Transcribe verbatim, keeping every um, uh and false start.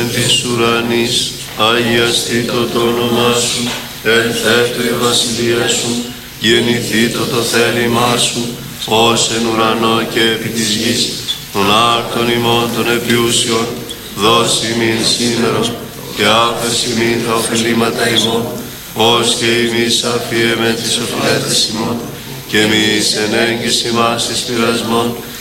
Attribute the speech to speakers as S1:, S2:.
S1: εν της ουρανής, αγιαστήτω το όνομά σου, ελθέτω η βασιλεία σου, γεννηθήτω το θέλημά σου, ως εν ουρανό και επί της γης, των άρτων ημών των επιούσιων, δώσει ημίν σήμερον, και άφεση ημίν τα οφειλήματα ημών, ως και εμείς αφιέμεν τις οφειλέτες ημών, και εμείς εν έγκυση μας εις πειρασμών,